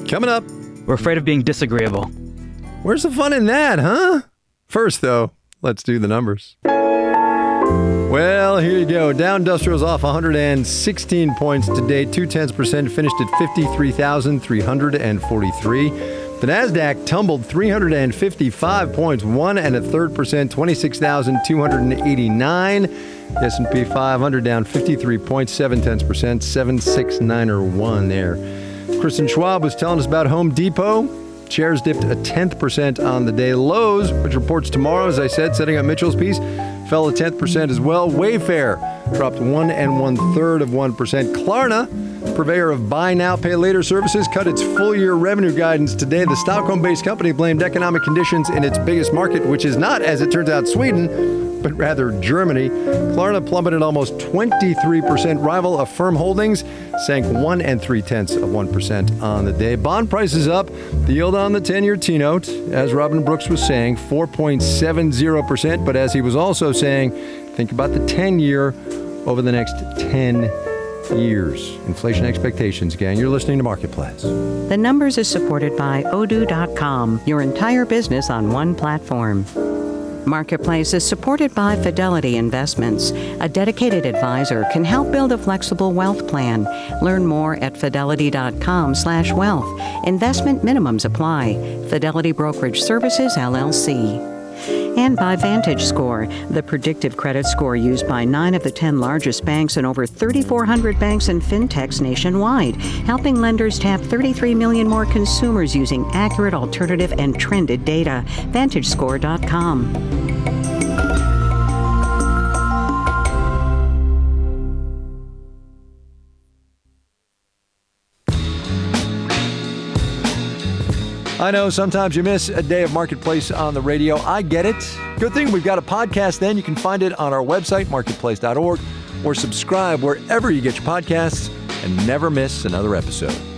Coming up. We're afraid of being disagreeable. Where's the fun in that, huh? First, though, let's do the numbers. Well, here you go. Dow Industrial's off 116 points today, 0.2%, finished at 53,343. The Nasdaq tumbled 355 points, 1.33%, 26,289. The S&P 500 down 53.7%, 76901 there. Kristen Schwab was telling us about Home Depot. Shares dipped 0.1% on the day. Lowe's, which reports tomorrow, as I said, setting up Mitchell's piece, fell 0.1% as well. Wayfair dropped 1 1/3%. Klarna, purveyor of buy now, pay later services, cut its full-year revenue guidance today. The Stockholm-based company blamed economic conditions in its biggest market, which is not, as it turns out, Sweden, but rather Germany. Klarna plummeted almost 23%. Rival Affirm Holdings sank 1 3/10% on the day. Bond prices up. The yield on the 10-year T-note, as Robin Brooks was saying, 4.70%. But as he was also saying, think about the 10-year over the next 10 years. Inflation expectations, gang. You're listening to Marketplace. The Numbers is supported by Odoo.com, your entire business on one platform. Marketplace is supported by Fidelity Investments. A dedicated advisor can help build a flexible wealth plan. Learn more at fidelity.com/wealth. Investment minimums apply. Fidelity Brokerage Services, LLC. And by VantageScore, the predictive credit score used by 9 of the 10 largest banks and over 3,400 banks and fintechs nationwide, helping lenders tap 33 million more consumers using accurate, alternative, and trended data. VantageScore.com. I know sometimes you miss a day of Marketplace on the radio. I get it. Good thing we've got a podcast then. You can find it on our website, marketplace.org, or subscribe wherever you get your podcasts and never miss another episode.